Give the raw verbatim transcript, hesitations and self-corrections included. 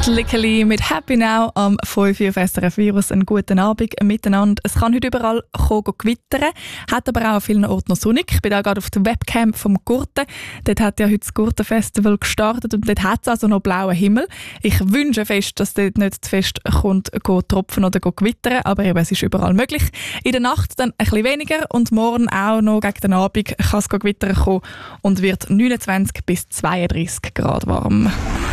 Slickily mit Happy Now am fünf Uhr auf S R F Virus. Einen guten Abend miteinander. Es kann heute überall kommen, gewittern, hat aber auch an vielen Orten noch sonnig. Ich bin da gerade auf der Webcam vom Gurten. Dort hat ja heute das Gurtenfestival gestartet und dort hat es also noch blauen Himmel. Ich wünsche fest, dass dort nicht zu fest kommt, geht tropfen oder geht gewittern, aber eben, es ist überall möglich. In der Nacht dann ein bisschen weniger und morgen auch noch gegen den Abend kann es gewittern kommen und wird neunundzwanzig bis zweiunddreißig Grad warm.